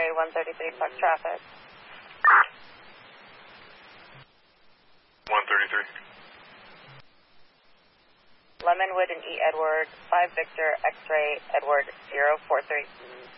runway 133, Fox traffic. 133. Lemonwood and E. Edward, 5 Victor, X-ray, Edward 043.